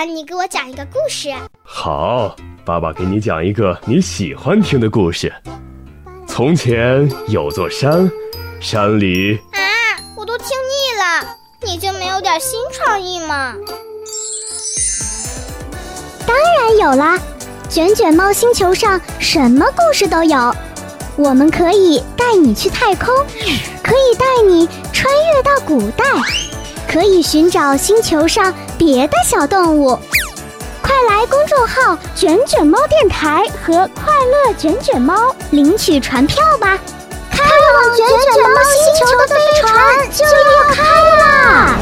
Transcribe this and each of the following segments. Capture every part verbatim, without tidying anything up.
你给我讲一个故事。 好，爸爸给你讲一个你喜欢听的故事。从前有座山，山里…… 啊，我都听腻了，你就没有点新创意吗？ 当然有啦，卷卷猫星球上什么故事都有。我们可以带你去太空，可以带你穿越到古代，可以寻找星球上别的小动物。快来公众号卷卷猫电台和快乐卷卷猫领取船票吧，开往卷卷猫星球的飞船就要开啦！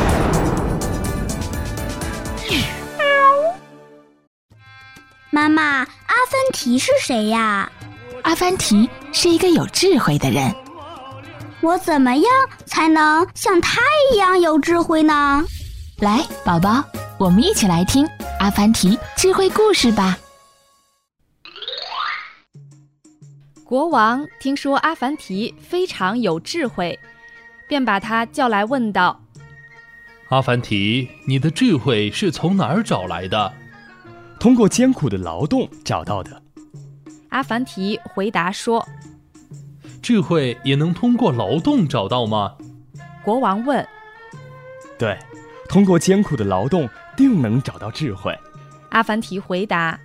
妈妈，阿凡提是谁呀？ 阿凡提是一个有智慧的人。 我怎么样才能像他一样有智慧呢？ 来，宝宝，我们一起来听阿凡提智慧故事吧。 国王听说阿凡提非常有智慧，便把他叫来问道： 阿凡提，你的智慧是从哪儿找来的？ 通过艰苦的劳动找到的。 阿凡提回答说： 智慧也能通过劳动找到吗？ 国王问。 对，通过艰苦的劳动定能找到智慧。 阿凡提回答：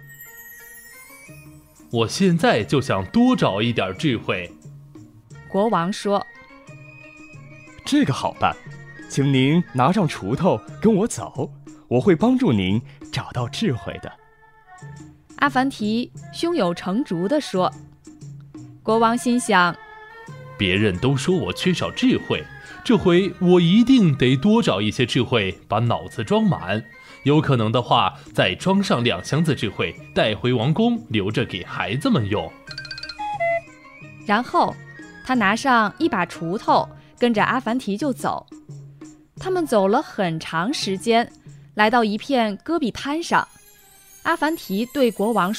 我现在就想多找一点智慧。 国王说： 这个好办，请您拿上锄头跟我走，我会帮助您找到智慧的。 阿凡提胸有成竹地说。国王心想， 别人都说我缺少智慧，这回我一定得多找一些智慧，把脑子装满。有可能的话，再装上两箱子智慧，带回王宫，留着给孩子们用。 然后他拿上一把锄头，跟着阿凡提就走。他们走了很长时间，来到一片戈壁滩上。阿凡提对国王说：